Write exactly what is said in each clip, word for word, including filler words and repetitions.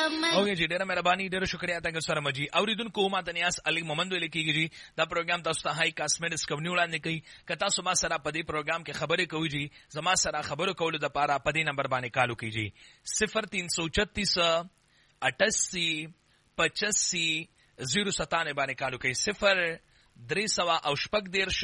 اوګه جی ډیره مهرباني ډیره شکریا تاسو سره مجي اوریدونکو ما تنیاس علي محمد ویل کیږي جی دا پروګرام تاسو ته هاي کاسمیټکس کمپنی وړاندې کوي کتا سو ما سره په دې پروګرام کې خبرې کوي جی زما سره خبرو کولو د پاره په دې نمبر باندې کالو کیږي صفر تین سو چتیس اٹھاسی پچاسی زیرو ستانوے باندې کالو کوي صفر درې سوا او شپږ دیرش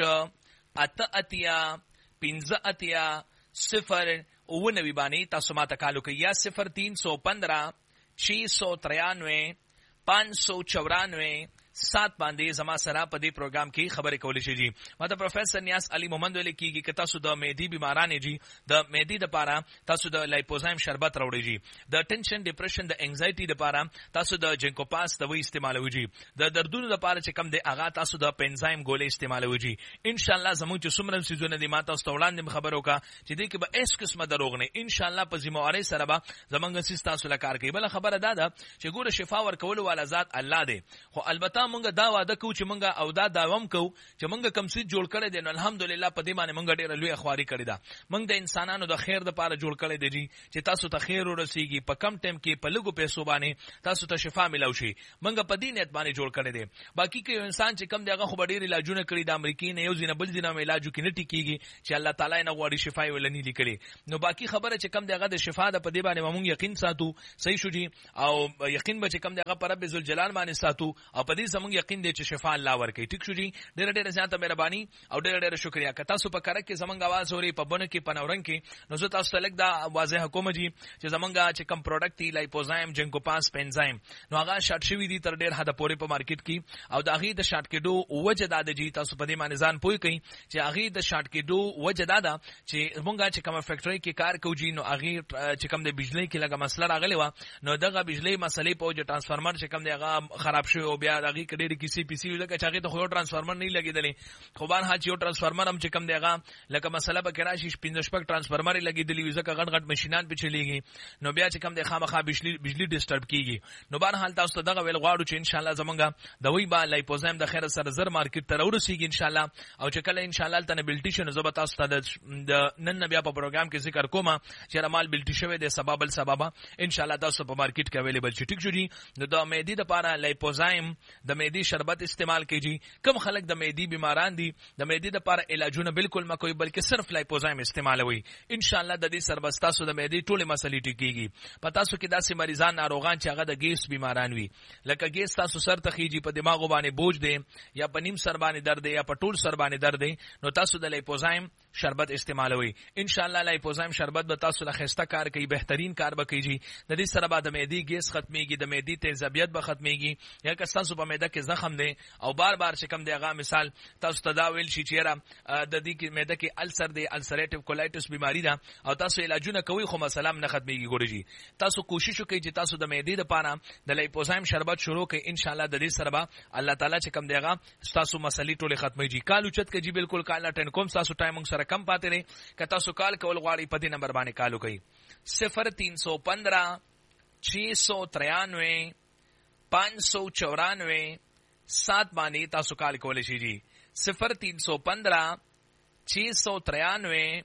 اته اتیا پنځه اتیا صفر او نوی باندې تاسو ما ته کالو کوي یا صفر تین سو پندرہ چھ سو ترانوے پانچ سو چورانوے سات باندې زما سره په دې پروګرام کې خبرې کولې شي جی ماته پروفیسور نیاز علي محمد ویل کیږي که تاسو د مېدی بیمارانې جی د مېدی د پاره تاسو د لایپوزایم شربت راوړئ جی د ټینشن ډیپریشن د انزایټي د پاره تاسو د جنکو پاس د وی استعمالوي جی د دردونو د پاره چې کم دی اغا تاسو د پنزایم ګولې استعمالوي جی ان شاء الله زموږ چې څومره سيزونه دي ماته تاسو وړاندې خبرو کا چې دې کې به اس قسمه دروغ نه ان شاء الله په ذمہواری سره به زمونږ سیستا سره کار کوي بل خبره ده ده چې ګوره شفا ور کول والا ذات الله دی خو البته مونږ دا وعده کو چې مونږه او دا داوم کو چې مونږه کم څه جوړ کړی دی نو الحمدلله په دې باندې مونږ ډېر لوی اخواري کړی دا مونږ د انسانانو د خیر د پاره جوړ کړی دی چې تاسو ته خیر ورسیږي په کم ټیم کې په لګو پیسو باندې تاسو ته شفا ملو شي مونږ په دې نیت باندې جوړ کړی دی باقي کې انسان چې کم دیغه خو ډېر علاجونه کړی د امریکای نه یو ځینه بل ځینه علاج کې نه ټیکيږي چې الله تعالی نه غوړي شفای ولني لیکلي نو باقي خبره چې کم دیغه د شفا د په دې باندې مونږ یقین ساتو صحیح شو جی او یقین به چې کم دیغه پر رب ذل جلال باندې ساتو او په دې زمونږ یقین دی چې شفا الله ورکړي ټیک شو جی ډېر ډېر زیاته مهرباني او ډېر ډېر شکریا که تاسو په کار کې زمونږ आवाज اوري په بونه کې پنورنګ کې نو زه تاسو ته لګ دا واضح کوم جی چې زمونږ چې کم پروډکټ دی لایپوزایم جنکو پاس پنزایم نو هغه شارټ شوی دي تر ډېر حد پورې په مارکیټ کې او د هغه د شارټ کېدو وجه دا د جی تاسو په دې باندې ځان پوي کئ چې هغه د شارټ کېدو وجه دا ده چې زمونږ چې کوم فیکټری کې کار کوي نو هغه چې کوم د بجلی کې لګه مسله راغلی و نو دغه بجلی مسلې په وجه ترانسفارمر چې کوم دی هغه خراب شوی او بیا هغه کې ډېر کسی پی سی لکه چې هغه ته خو ترانسفارمر نه لګیدلی خو بان ها چې یو ترانسفارمر هم چې کم دی هغه لکه مسله به کرا شي پنځه شپږ ترانسفارمر لګیدلی ځکه غټ غټ ماشينان په چلیږي نو بیا چې کم دی خامخا بجلی بجلی ډیسټرب کیږي نو بان حال تاسو دغه ویل غواړو چې ان شاء الله زمونږه د وی با لایپوزایم د خیر سره زر مارکیټ ته ورسیږي ان شاء الله او چې کله ان شاء الله تنه بلټی شنو زه به تاسو ته د نن بیا په پروګرام کې ذکر کوم چې رمال بلټی شوی د سبب بل سبب ان شاء الله تاسو په مارکیټ کې اویلیبل شي ټیک شو جی نو د مېدی د لپاره لایپوزایم د مېدی شربت استعمال کیږي کم خلک د مېدی بیماران دي د مېدی د لپاره علاجونه بالکل مکوې بلکې صرف لایپوزایم استعمالوي ان شاء الله د دې سربست تاسو د مېدی ټولې مسلې ټیکيږي پتا سو کې داسې مریضان ناروغان چې هغه د ګیس بیماران وي لکه ګیس تاسو سر ته خيږي په دماغ باندې بوج دی یا په نیم سر باندې درد دی یا په ټول سر باندې درد دی نو تاسو د لایپوزایم شربت استعمالوي ان شاء الله لایپوزایم شربت به تاسو له خسته کار کوي بهترین کار به کوي د دې سره بعد مېدی ګیس ختميږي د مېدی تیزابیت به ختميږي یا که تاسو په معده کې زخم دی او بار بار چې کم دی هغه مثال تاسو تداویل شي چیرې د دې کې معده کې السر دی السریټیو کولایټس بیماری ده او تاسو علاجونه کوي خو مثلا نه ختميږي ګورئ تاسو کوشش وکړئ چې تاسو د معدې لپاره د لایپوزایم شربت شروع کړئ ان شاء الله د دې سره به الله تعالی چې کم دی هغه تاسو مسلې ټولې ختميږي کال اوچت کې جی بالکل کال اټن کوم تاسو ټایمنګ سره کم پاتې نه که تاسو کال کول غواړئ په دې نمبر باندې کال وکړئ صفر تین سو پندرہ چھ سو ترانوے پانچ سو چورانوے سات باندې تاسو کال کولای شئ جی صفر تین سو پندرہ چھ سو ترانوے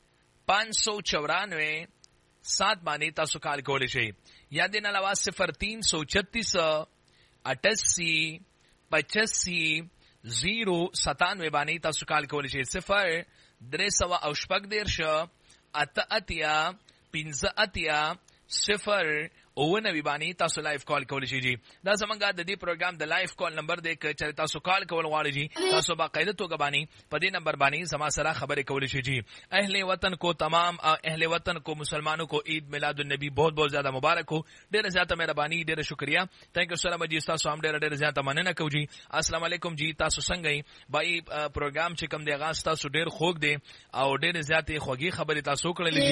پانچ سو چورانوے سات باندې تاسو کال کولای شئ یا دین علاوه صفر تین سو چھتیس اٹھاسی پچاسی زیرو ستانوے باندې تاسو کال کولای شئ صفر درې سوه او شپږ دیرش اته اتیا پنځه اتیا صفر او نوی باندې تاسو لایف کال کول شي جی دا زمونږه د دې پروګرام د لایف کال نمبر دی چې تاسو کال کول غواړئ جی تاسو باقاعده توګه باندې په دې نمبر باندې زما سره خبرې کول شي جی اهل وطن کو تمام اهل وطن کو مسلمانوں کو عید میلاد النبی بہت بہت زیادہ مبارک ہو ډېر زیاته مهرباني ډېر شکریا تhank you سلام جی تاسو هم ډېر ډېر زیاته مننه کوم جی السلام علیکم جی تاسو څنګه یې بای پروګرام چې کوم دی غاس تاسو ډېر خوږ دی او ډېر زیاتې خوږی خبرې تاسو کړلې